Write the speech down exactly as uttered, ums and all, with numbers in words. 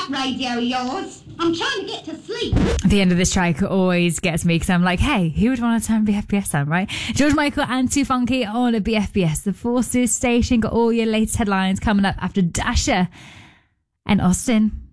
that radio of yours. I'm trying to get to sleep. The end of the strike always gets me because I'm like, hey, who would want to turn B F B S on, right? George Michael and Too Funky on a B F B S. The Forces station got all your latest headlines coming up after Dasher and Austin.